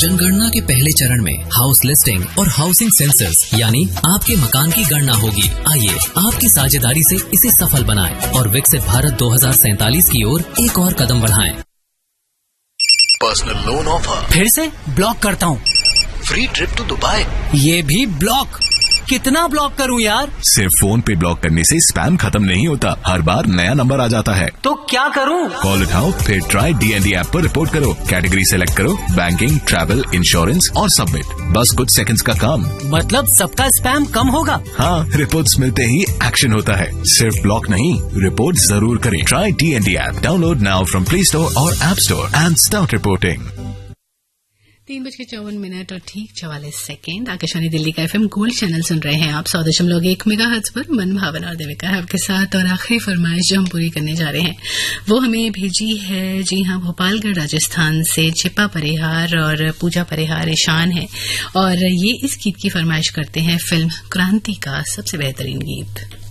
जनगणना के पहले चरण में हाउस लिस्टिंग और हाउसिंग सेंसस यानी आपके मकान की गणना होगी। आइए आपकी साझेदारी से इसे सफल बनाएं और विकसित भारत 2047 की ओर एक और कदम बढ़ाएं। पर्सनल लोन ऑफर फिर से ब्लॉक करता हूँ। फ्री ट्रिप टू दुबई ये भी ब्लॉक। कितना ब्लॉक करूं यार? सिर्फ फोन पे ब्लॉक करने से स्पैम खत्म नहीं होता, हर बार नया नंबर आ जाता है। तो क्या करूं? कॉल उठाओ, फिर ट्राई DND ऐप पर रिपोर्ट करो, कैटेगरी सेलेक्ट करो, बैंकिंग, ट्रैवल, इंश्योरेंस और सबमिट। बस कुछ सेकंड्स का काम। मतलब सबका स्पैम कम होगा? हाँ, रिपोर्ट्स मिलते ही एक्शन होता है। सिर्फ ब्लॉक नहीं, रिपोर्ट जरूर करें। Try DND app, download now from play store और app store and start reporting. 3:54 और ठीक 44 सेकेंड। आकाशवाणी दिल्ली का FM गोल्ड चैनल सुन रहे हैं आप 100.1 मेगाहर्ट्ज पर। मन भावना और देविका है आपके साथ और आखिरी फरमाइश जो हम पूरी करने जा रहे हैं वो हमें भेजी है, जी हाँ, भोपालगढ़ राजस्थान से चिपा परिहार और पूजा परिहार ईशान है और ये इस गीत की फरमाइश करते हैं फिल्म क्रांति का सबसे बेहतरीन गीत।